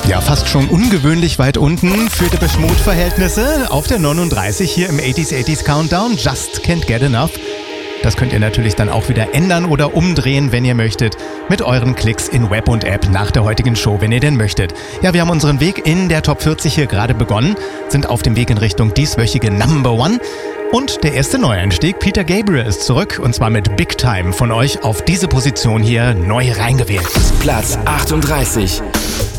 Ja, fast schon ungewöhnlich weit unten für Depeche Mode-Verhältnisse. Auf der 39 hier im 80s Countdown. Just Can't Get Enough. Das könnt ihr natürlich dann auch wieder ändern oder umdrehen, wenn ihr möchtet, mit euren Klicks in Web und App nach der heutigen Show, wenn ihr denn möchtet. Ja, wir haben unseren Weg in der Top 40 hier gerade begonnen, sind auf dem Weg in Richtung dieswöchige Number One. Und der erste Neueinstieg, Peter Gabriel, ist zurück, und zwar mit Big Time von euch auf diese Position hier neu reingewählt. Platz 38.